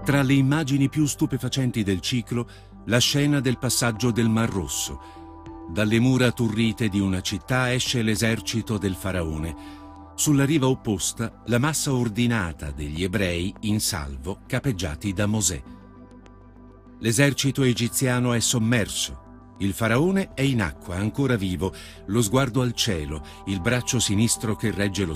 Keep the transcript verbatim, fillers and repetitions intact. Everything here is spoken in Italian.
Tra le immagini più stupefacenti del ciclo, la scena del passaggio del Mar Rosso. Dalle mura turrite di una città esce l'esercito del faraone. Sulla riva opposta, la massa ordinata degli ebrei in salvo, capeggiati da Mosè. L'esercito egiziano è sommerso. Il faraone è in acqua, ancora vivo, lo sguardo al cielo, il braccio sinistro che regge lo